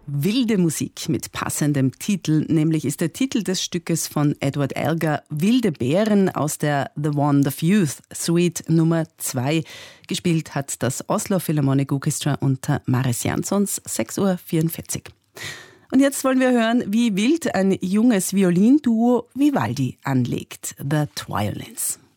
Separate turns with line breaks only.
Wilde Musik mit passendem Titel, nämlich ist der Titel des Stückes von Edward Elgar Wilde Beeren aus der The Wand of Youth Suite Nummer 2. Gespielt hat das Oslo Philharmonic Orchestra unter Mariss Jansons, 6:44 Uhr. Und jetzt wollen wir hören, wie wild ein junges Violinduo Vivaldi anlegt, The Twiolins.